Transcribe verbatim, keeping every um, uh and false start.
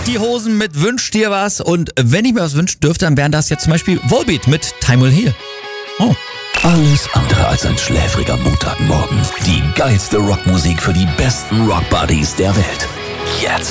Die Hosen mit Wünsch dir was. Und wenn ich mir was wünschen dürfte, dann wären das jetzt zum Beispiel Volbeat mit Time Will Heal. Oh. Alles andere als ein schläfriger Montagmorgen. Die geilste Rockmusik für die besten Rockbuddies der Welt. Jetzt.